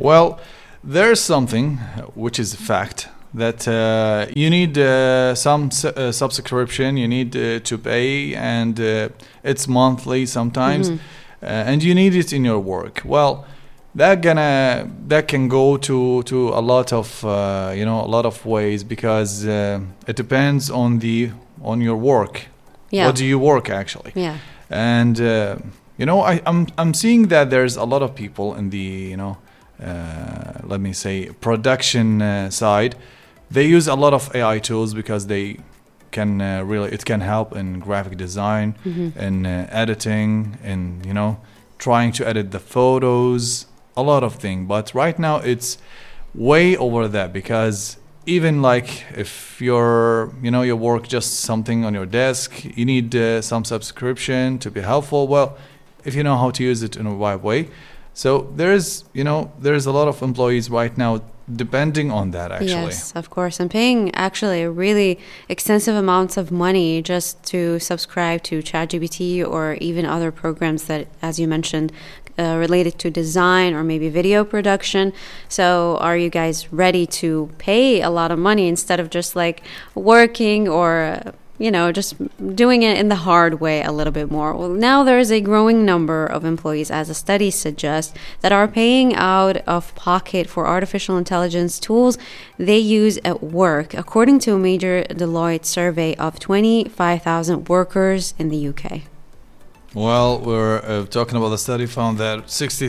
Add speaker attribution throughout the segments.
Speaker 1: Well, there's something which is a fact that you need some subscription, you need to pay, and it's monthly sometimes, and you need it in your work. Well, that can go to a lot of a lot of ways, because it depends on your work.
Speaker 2: Yeah.
Speaker 1: What do you work actually?
Speaker 2: Yeah.
Speaker 1: And I'm seeing that there's a lot of people in the let me say production side. They use a lot of AI tools because they can it can help in graphic design, in editing, in trying to edit the photos, a lot of things. But right now it's way over that, because even like if you work just something on your desk, you need some subscription to be helpful. Well, if you know how to use it in a right way. So there's a lot of employees right now depending on that actually.
Speaker 2: Yes, of course. I'm paying actually really extensive amounts of money just to subscribe to ChatGPT or even other programs that, as you mentioned, related to design or maybe video production. So are you guys ready to pay a lot of money instead of just like working or just doing it in the hard way a little bit more? Well, now there is a growing number of employees, as a study suggests, that are paying out of pocket for artificial intelligence tools they use at work, according to a major Deloitte survey of 25,000 workers in the UK.
Speaker 1: Well, we're talking about the study found that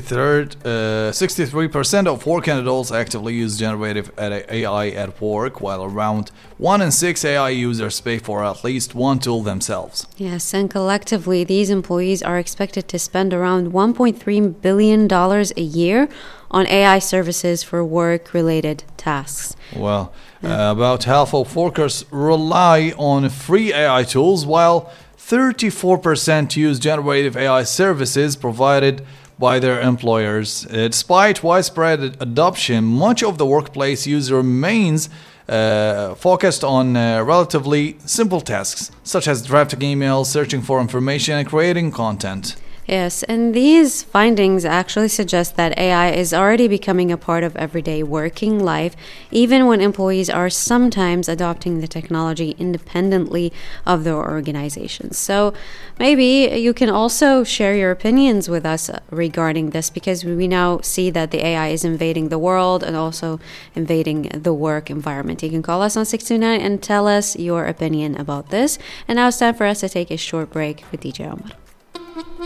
Speaker 1: 63% of working adults actively use generative AI at work, while around 1 in 6 AI users pay for at least one tool themselves.
Speaker 2: Yes, and collectively, these employees are expected to spend around $1.3 billion a year on AI services for work-related tasks.
Speaker 1: Well, about half of workers rely on free AI tools, while 34% use generative AI services provided by their employers. Despite widespread adoption, much of the workplace use remains focused on relatively simple tasks, such as drafting emails, searching for information, and creating content.
Speaker 2: Yes, and these findings actually suggest that AI is already becoming a part of everyday working life, even when employees are sometimes adopting the technology independently of their organizations. So maybe you can also share your opinions with us regarding this, because we now see that the AI is invading the world and also invading the work environment. You can call us on 629 and tell us your opinion about this. And now it's time for us to take a short break with DJ Omar.